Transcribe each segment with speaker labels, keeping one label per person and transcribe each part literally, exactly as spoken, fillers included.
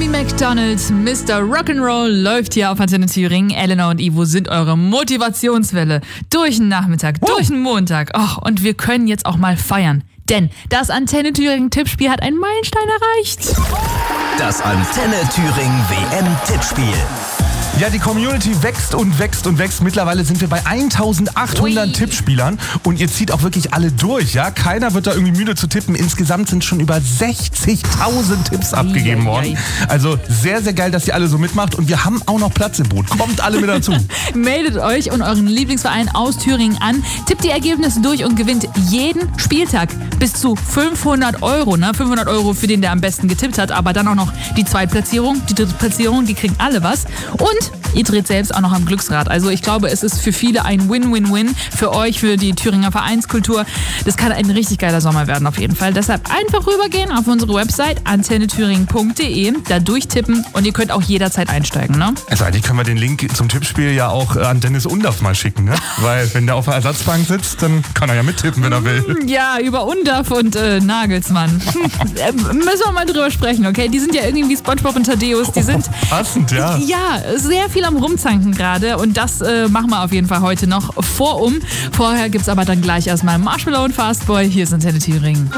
Speaker 1: McDonald, Mister Rock'n'Roll läuft hier auf Antenne Thüringen. Elena und Ivo sind eure Motivationswelle. Durch den Nachmittag, oh. durch den Montag. Oh, und wir können jetzt auch mal feiern. Denn das Antenne Thüringen Tippspiel hat einen Meilenstein erreicht.
Speaker 2: Das Antenne Thüringen W M-Tippspiel.
Speaker 3: Ja, die Community wächst und wächst und wächst. Mittlerweile sind wir bei eintausendachthundert Ui. Tippspielern und ihr zieht auch wirklich alle durch, ja? Keiner wird da irgendwie müde zu tippen. Insgesamt sind schon über sechzigtausend Tipps abgegeben worden. Also sehr, sehr geil, dass ihr alle so mitmacht und wir haben auch noch Platz im Boot. Kommt alle mit dazu.
Speaker 1: Meldet euch und euren Lieblingsverein aus Thüringen an, tippt die Ergebnisse durch und gewinnt jeden Spieltag bis zu fünfhundert Euro. Ne? fünfhundert Euro für den, der am besten getippt hat, aber dann auch noch die Zweitplatzierung, die dritte Platzierung, die kriegen alle was. Und ihr dreht selbst auch noch am Glücksrad. Also ich glaube, es ist für viele ein Win-Win-Win. Für euch, für die Thüringer Vereinskultur. Das kann ein richtig geiler Sommer werden auf jeden Fall. Deshalb einfach rübergehen auf unsere Website antenne thüringen punkt de, da durchtippen und ihr könnt auch jederzeit einsteigen. Ne?
Speaker 3: Also eigentlich können wir den Link zum Tippspiel ja auch an Dennis Undaff mal schicken. Ne? Weil wenn der auf der Ersatzbank sitzt, dann kann er ja mittippen, wenn er will.
Speaker 1: Ja, über Undaff und äh, Nagelsmann. äh, müssen wir mal drüber sprechen, okay? Die sind ja irgendwie wie SpongeBob und Thaddeus. Die sind
Speaker 3: oh, passend, ja.
Speaker 1: Ja, sehr viel am Rumzanken gerade und das äh, machen wir auf jeden Fall heute noch vorum. Vorher gibt's aber dann gleich erstmal Marshmallow und Fastboy. Hier ist Antenne Thüringen.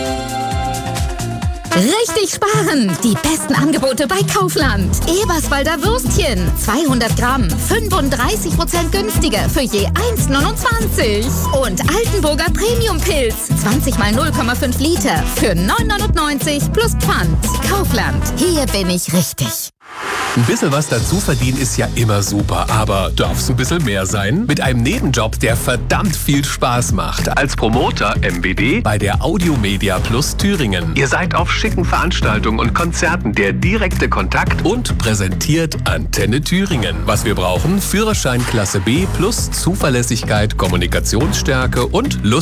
Speaker 4: Richtig sparen! Die besten Angebote bei Kaufland. Eberswalder Würstchen, zweihundert Gramm, fünfunddreißig Prozent günstiger für je eins neunundzwanzig. Und Altenburger Premium-Pilz, zwanzig mal null Komma fünf Liter für neun neunundneunzig plus Pfand. Kaufland, hier bin ich richtig.
Speaker 5: Ein bisschen was dazu verdienen ist ja immer super, aber darf's ein bisschen mehr sein? Mit einem Nebenjob, der verdammt viel Spaß macht. Als Promoter M B D bei der Audiomedia Plus Thüringen. Ihr seid auf schicken Veranstaltungen und Konzerten der direkte Kontakt und präsentiert Antenne Thüringen. Was wir brauchen? Führerschein Klasse B plus Zuverlässigkeit, Kommunikationsstärke und Lust